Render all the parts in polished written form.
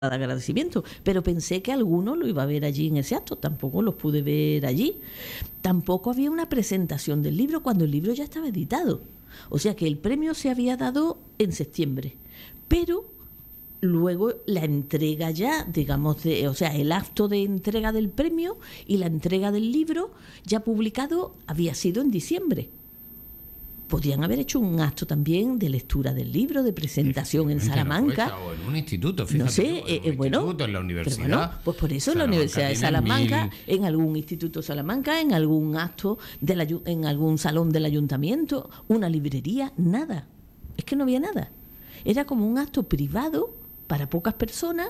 de agradecimiento, pero pensé que alguno lo iba a ver allí en ese acto, tampoco los pude ver allí. Tampoco había una presentación del libro cuando el libro ya estaba editado. O sea que el premio se había dado en septiembre, pero luego la entrega ya, digamos, o sea, el acto de entrega del premio y la entrega del libro ya publicado había sido en diciembre. Podrían haber hecho un acto también de lectura del libro, de presentación en Salamanca. No, o en un instituto, fíjate. No sé, en un instituto, en la universidad. Bueno, pues por eso en la Universidad de Salamanca, en algún instituto de Salamanca, en algún acto, en algún salón del ayuntamiento, una librería, nada. Es que no había nada. Era como un acto privado para pocas personas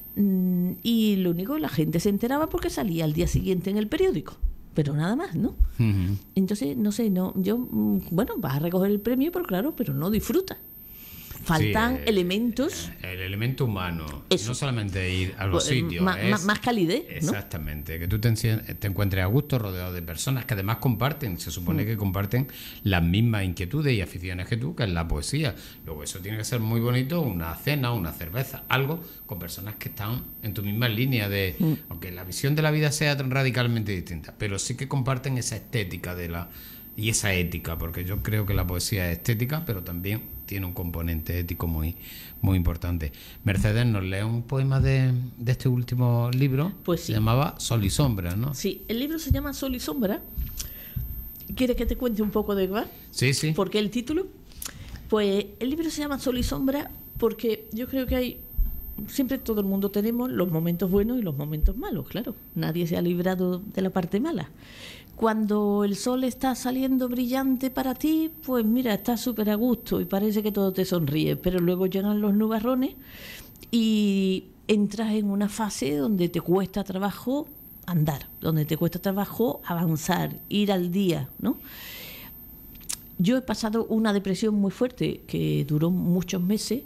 y lo único, la gente se enteraba porque salía al día siguiente en el periódico. Pero nada más, ¿no? Uh-huh. Entonces, no sé, yo, bueno, vas a recoger el premio, pero no disfrutas. Faltan elementos. El elemento humano. Eso. No solamente ir a los sitios. Más calidez, ¿no? Exactamente. Que tú te encuentres a gusto rodeado de personas que además comparten, se supone que comparten las mismas inquietudes y aficiones que tú, que es la poesía. Luego eso tiene que ser muy bonito, una cena, una cerveza, algo con personas que están en tu misma línea de... Aunque la visión de la vida sea radicalmente distinta, pero sí que comparten esa estética y esa ética, porque yo creo que la poesía es estética, pero también tiene un componente ético muy, muy importante. Mercedes, ¿nos lee un poema de este último libro? Pues sí. Se llamaba Sol y Sombra, ¿no? Sí, el libro se llama Sol y Sombra. ¿Quieres que te cuente un poco de qué va? Sí, sí. ¿Por qué el título? Pues el libro se llama Sol y Sombra porque yo creo que siempre todo el mundo tenemos los momentos buenos y los momentos malos, claro. Nadie se ha librado de la parte mala. Cuando el sol está saliendo brillante para ti, pues mira, estás súper a gusto y parece que todo te sonríe, pero luego llegan los nubarrones y entras en una fase donde te cuesta trabajo andar, donde te cuesta trabajo avanzar, ir al día, ¿no? Yo he pasado una depresión muy fuerte que duró muchos meses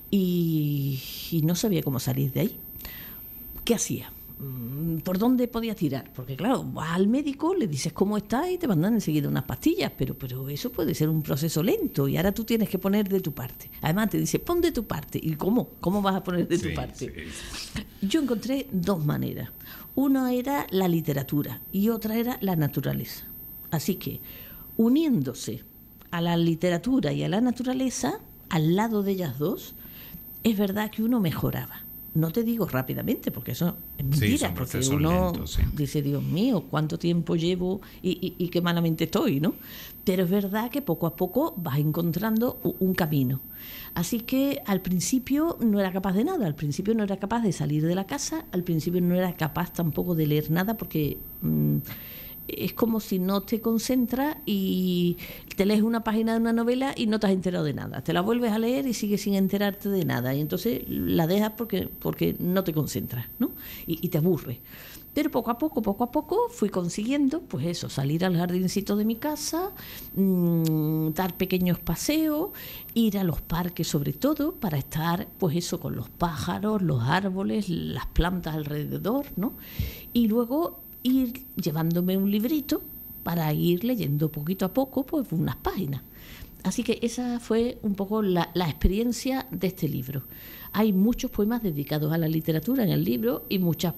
y no sabía cómo salir de ahí. ¿Qué hacía? ¿Por dónde podía tirar? Porque claro, vas al médico, le dices cómo estás y te mandan enseguida unas pastillas, pero eso puede ser un proceso lento y ahora tú tienes que poner de tu parte. Además te dice, pon de tu parte. ¿Y cómo? ¿Cómo vas a poner de tu parte? Sí. Yo encontré dos maneras. Una era la literatura y otra era la naturaleza. Así que, uniéndose a la literatura y a la naturaleza, al lado de ellas dos, es verdad que uno mejoraba. No te digo rápidamente, porque eso es mentira, porque uno dice, Dios mío, cuánto tiempo llevo y qué malamente estoy, ¿no? Pero es verdad que poco a poco vas encontrando un camino. Así que al principio no era capaz de nada, al principio no era capaz de salir de la casa, al principio no era capaz tampoco de leer nada, porque es como si no te concentras y te lees una página de una novela y no te has enterado de nada. Te la vuelves a leer y sigues sin enterarte de nada. Y entonces la dejas porque no te concentras, ¿no? Y te aburre. Pero poco a poco fui consiguiendo, pues eso, salir al jardincito de mi casa, dar pequeños paseos, ir a los parques sobre todo, para estar, pues eso, con los pájaros, los árboles, las plantas alrededor, ¿no? Y luego ir llevándome un librito para ir leyendo poquito a poco pues unas páginas. Así que esa fue un poco la experiencia de este libro. Hay muchos poemas dedicados a la literatura en el libro y muchos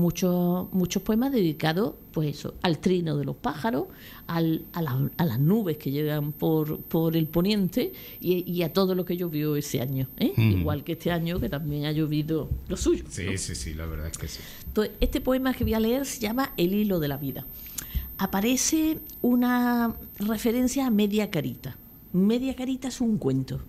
poemas dedicados pues eso, al trino de los pájaros, a las nubes que llegan por el poniente y a todo lo que llovió ese año, ¿eh? Igual que este año que también ha llovido lo suyo, sí, ¿no? Sí, la verdad es que sí. Entonces, este poema que voy a leer se llama El hilo de la vida. Aparece una referencia a Media Carita. Media Carita es un cuento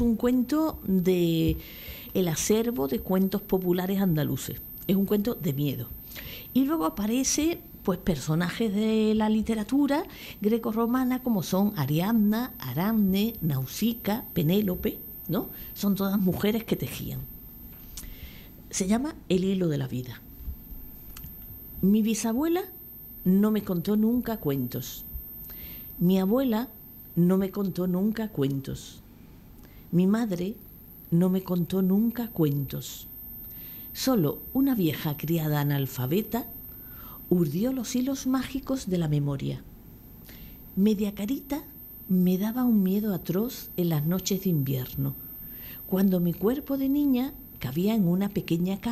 de el acervo de cuentos populares andaluces. Es un cuento de miedo. Y luego aparece pues personajes de la literatura grecorromana como son Ariadna, Aramne, Nausica, Penélope, ¿no? Son todas mujeres que tejían. Se llama El hilo de la vida. Mi bisabuela no me contó nunca cuentos. Mi abuela no me contó nunca cuentos. Mi madre no me contó nunca cuentos. Solo una vieja criada analfabeta urdió los hilos mágicos de la memoria. Media Carita me daba un miedo atroz en las noches de invierno, cuando mi cuerpo de niña cabía en una pequeña cama.